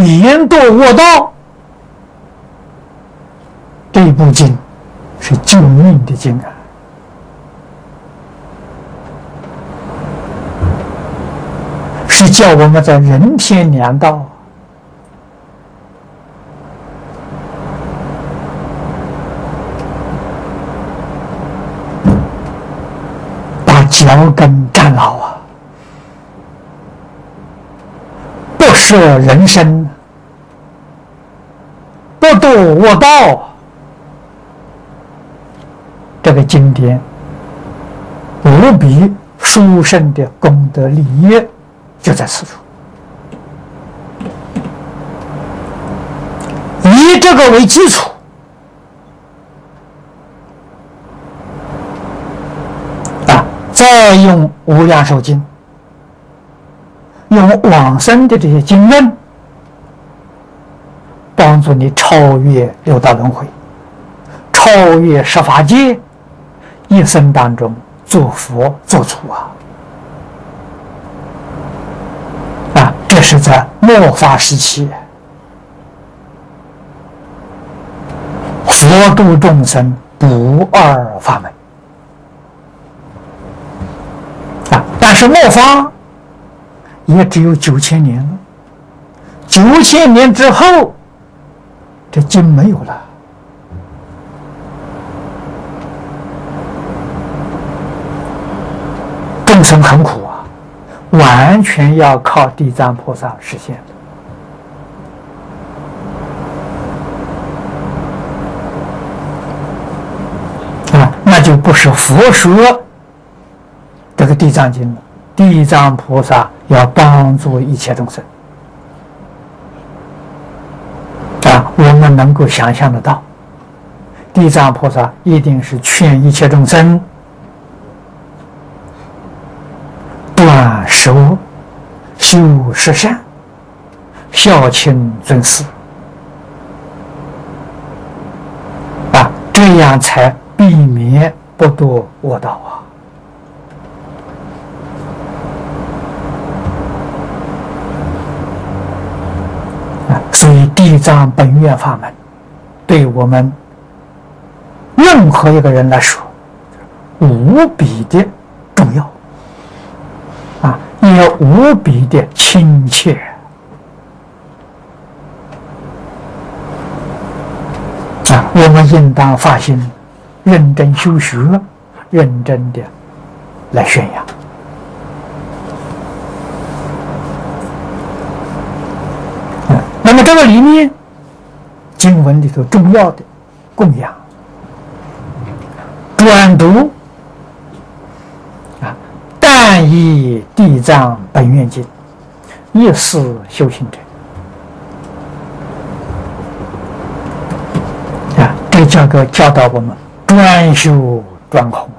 免堕恶道。这部经是救命的经啊！是叫我们在人天两道把脚跟站牢啊，不舍人生，不堕恶道。这个经典无比殊胜的功德利益就在此处。以这个为基础，再用无量寿经，用往生的这些经论，帮助你超越六道轮回，超越十法界，一生当中做佛做主这是在末法时期，佛度众生不二法门但是末法也只有9000年了，9000年之后，这经没有了。众生很苦完全要靠地藏菩萨实现那就不是佛说这个地藏经了。地藏菩萨要帮助一切众生我们能够想象得到，地藏菩萨一定是劝一切众生断十恶，修十善，孝亲尊师这样才避免不堕恶道所以地藏本愿法门对我们任何一个人来说无比的重要也无比的亲切我们应当发心认真修学，认真的来宣扬那么这个里面经文里头重要的供养专读但以地藏本愿经一思修行者这叫做教导我们专修专空